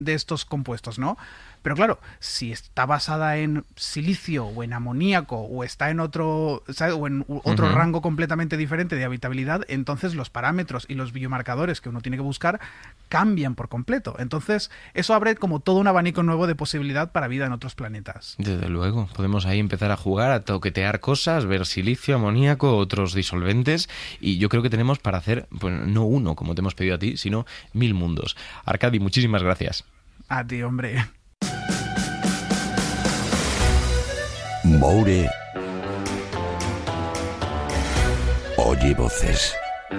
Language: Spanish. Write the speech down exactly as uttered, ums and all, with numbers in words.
de estos compuestos, ¿no? Pero claro, si está basada en silicio o en amoníaco o está en otro, ¿sabes? O en otro Ujú. rango completamente diferente de habitabilidad, entonces los parámetros y los biomarcadores que uno tiene que buscar cambian por completo. Entonces, eso abre como todo un abanico nuevo de posibilidad para vida en otros planetas. Desde luego, podemos ahí empezar a jugar, a toquetear cosas, ver silicio, amoníaco, otros disolventes, y yo creo que tenemos para hacer, pues no uno, como te hemos pedido a ti, sino mil mundos. Arcadi, muchísimas gracias. A ti, hombre. Moure oye voces.